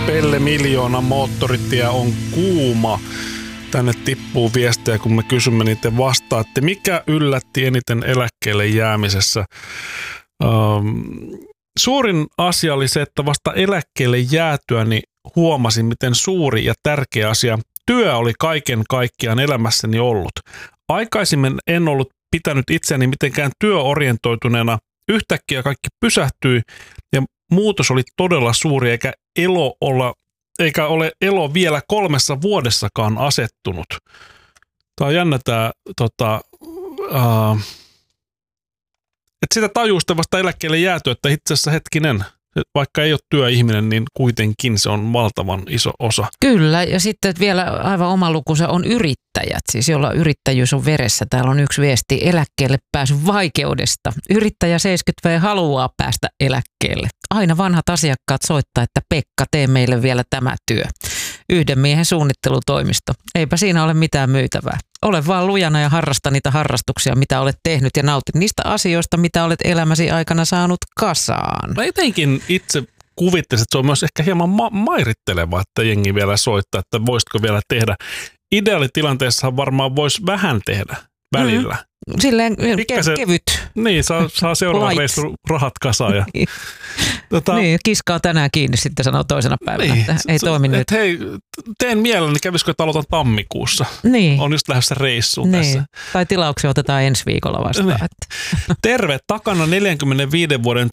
Pelle Miljoona moottoritie on kuuma. Tänne tippuu viestejä, kun me kysymme niitä vastaatte. Mikä yllätti eniten eläkkeelle jäämisessä? Suurin asia oli se, että vasta eläkkeelle jäätyäni huomasin, miten suuri ja tärkeä asia työ oli kaiken kaikkiaan elämässäni ollut. Aikaisemmin en ollut pitänyt itseäni mitenkään työorientoituneena. Yhtäkkiä kaikki pysähtyi ja muutos oli todella suuri, eikä ole elo vielä 3 vuodessakaan asettunut. Tämä on jännä että sitä tajuu sitten vasta eläkkeelle jääty, että itse asiassa hetkinen, vaikka ei ole työihminen, niin kuitenkin se on valtavan iso osa. Kyllä, ja sitten vielä aivan oma lukunsa on yrittäjät, siis jolla yrittäjyys on veressä. Täällä on yksi viesti eläkkeelle pääsyn vaikeudesta. Yrittäjä 70V haluaa päästä eläkkeelle. Aina vanhat asiakkaat soittaa, että Pekka, tee meille vielä tämä työ. Yhden miehen suunnittelutoimisto. Eipä siinä ole mitään myytävää. Ole vaan lujana ja harrasta niitä harrastuksia, mitä olet tehnyt ja nautit niistä asioista, mitä olet elämäsi aikana saanut kasaan. Mä jotenkin itse kuvittelisin, että se on myös ehkä hieman mairitteleva, että jengi vielä soittaa, että voisitko vielä tehdä. Ideaalitilanteessa varmaan voisi vähän tehdä välillä. Silleen kevyt. Niin, saa seuraavan reissun rahat kasaan. Ja, niin, kiskaa tänään kiinni sitten sanoo toisena päivänä, niin, että ei toimi nyt. Hei, teen mielelläni, kävisikö, että aloitan tammikuussa. Niin. On just lähdössä reissuun niin. tässä. Tai tilauksia otetaan ensi viikolla vastaan. Niin. Terve, takana 45 vuoden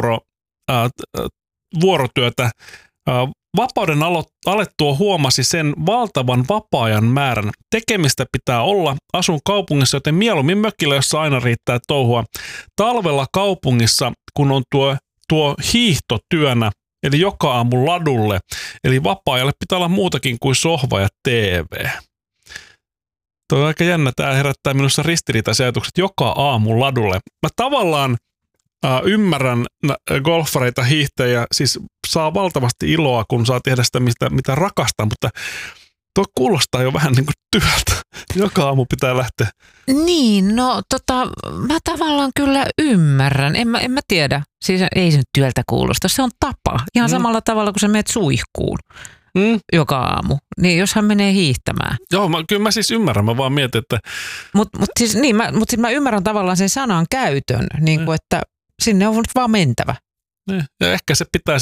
vuorotyötä. Vapauden alettua huomasi sen valtavan vapaa-ajan määrän. Tekemistä pitää olla. Asun kaupungissa, joten mieluummin mökillä, jossa aina riittää touhua. Talvella kaupungissa, kun on tuo hiihtotyönä, eli joka aamu ladulle. Eli vapaa-ajalle pitää olla muutakin kuin sohva ja TV. Tuo on aika jännä. Tämä herättää minussa ristiriitaisia ajatukset joka aamu ladulle. Mä tavallaan ymmärrän golfareita, hiihtäjiä, siis saa valtavasti iloa, kun saa tehdä sitä, mitä rakastaa, mutta tuo kuulostaa jo vähän niin kuin työltä. Joka aamu pitää lähteä. Niin, no mä tavallaan kyllä ymmärrän. En mä tiedä. Siis ei se nyt työltä kuulosta. Se on tapa. Ihan samalla tavalla kuin sä menet suihkuun joka aamu. Niin jos hän menee hiihtämään. Joo, kyllä mä siis ymmärrän. Mä vaan mietin, että Mutta siis mä ymmärrän tavallaan sen sanan käytön, niin kuin, että sinne on vaan mentävä. Ja ehkä se pitää